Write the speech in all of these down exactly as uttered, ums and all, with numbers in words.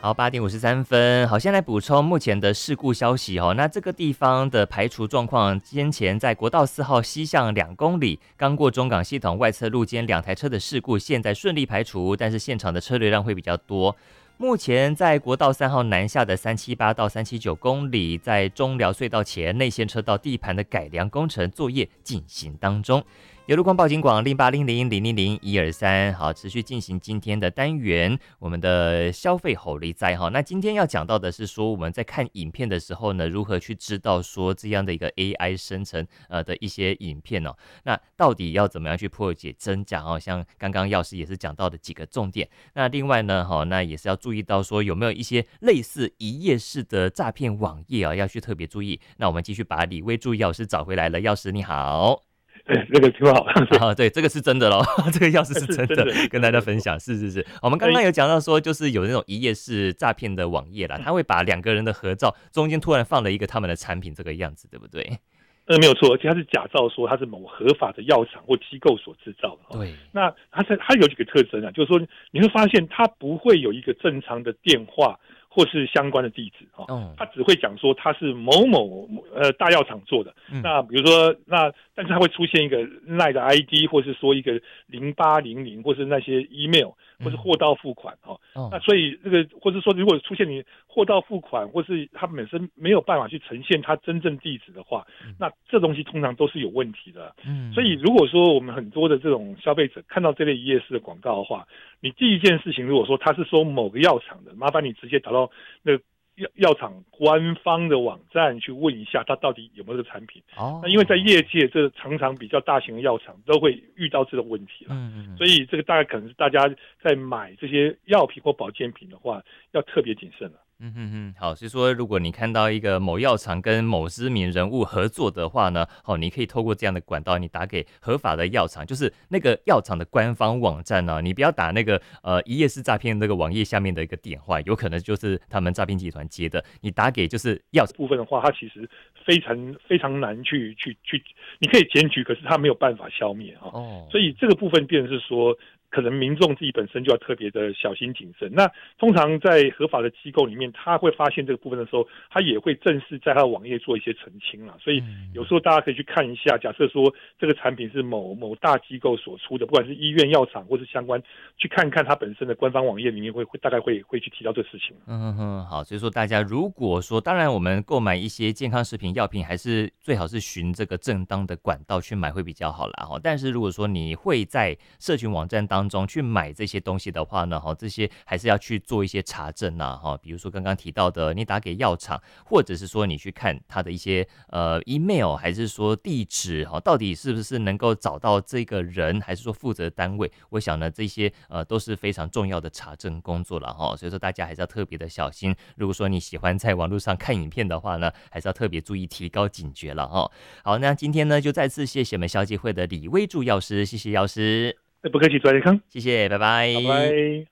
好，八点五十三分。好，先来补充目前的事故消息哦。那这个地方的排除状况，先前在国道四号西向两公里，刚过中港系统外侧路间两台车的事故，现在顺利排除，但是现场的车流量会比较多。目前在国道三号南下的三七八到三七九公里，在中寮隧道前内线车道地盘的改良工程作业进行当中。有路况报警广零八零零零零零一二三，好，持续进行今天的单元，我们的消费吼力在哈。那今天要讲到的是说，我们在看影片的时候呢，如何去知道说这样的一个 A I 生成呃的一些影片哦，那到底要怎么样去破解真假哦？像刚刚药师也是讲到的几个重点。那另外呢，哈，那也是要注意到说有没有一些类似一页式的诈骗网页啊，要去特别注意。那我们继续把李威助药师找回来了，药师你好。 对，那个挺好。 啊，对，这个是真的咯，这个钥匙是真的，真的跟大家分享。是是是，我们刚刚有讲到说，就是有那种一页式诈骗的网页啦，他会把两个人的合照中间突然放了一个他们的产品，这个样子，对不对？ 呃，没有错，而且它是假造说它是某合法的药厂或机构所制造的。 对， 那它是它有几个特征啊，就是说你会发现它不会有一个正常的电话或是相关的地址哈，哦，它只会讲说它是某某呃大药厂做的。嗯，那比如说那，但是它会出现一个 LINE 的 I D， 或是说一个零八零零，或是那些 email， 或是货到付款哈。嗯，那所以这个，或是说如果出现你货到付款，或是它本身没有办法去呈现它真正地址的话，嗯，那这东西通常都是有问题的。嗯，所以如果说我们很多的这种消费者看到这类一页式的广告的话，你第一件事情，如果说他是说某个药厂的，麻烦你直接打到那药药厂官方的网站去问一下，它到底有没有这个产品。哦，那因为在业界，这常常比较大型的药厂都会遇到这种问题了。嗯嗯，所以这个大概可能是大家在买这些药品或保健品的话，要特别谨慎了。 嗯哼哼，好，所以说如果你看到一个某药厂跟某知名人物合作的话呢，好，你可以透过这样的管道，你打给合法的药厂，就是那个药厂的官方网站呢，你不要打那个呃一页式诈骗那个网页下面的一个电话，有可能就是他们诈骗集团接的，你打给就是药部分的话，它其实非常非常难去去去，你可以检举，可是它没有办法消灭哈。哦，所以这个部分变成是说，可能民众自己本身就要特别的小心谨慎。那通常在合法的机构里面，他会发现这个部分的时候，他也会正式在他的网页做一些澄清啦。所以有时候大家可以去看一下，假设说这个产品是某某大机构所出的，不管是医院、药厂或是相关，去看看它本身的官方网页里面会会大概会会去提到这个事情。 嗯哼，好，所以说大家如果说，当然我们购买一些健康食品、药品，还是最好是循这个正当的管道去买会比较好啦。哈，但是如果说你会在社群网站当中去买这些东西的话呢，哈，这些还是要去做一些查证啊，哈，比如说刚刚提到的，你打给药厂，或者是说你去看他的一些呃 email， 还是说地址，哈，到底是不是能够找到这个人，还是说负责单位？我想呢，这些呃都是非常重要的查证工作了哈，所以说大家还是要特别的小心。如果说你喜欢在网络上看影片的话呢，还是要特别注意，提高警觉了哈。好，那今天呢，就再次谢谢我们消基会的李威助药师，谢谢药师。 不客气，祝健康， 谢谢，拜拜， 拜拜。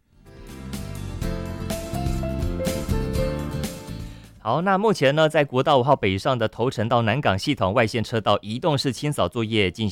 好，那目前呢，在国道五号北上的头城到南港系统外线车道移动式清扫作业进行。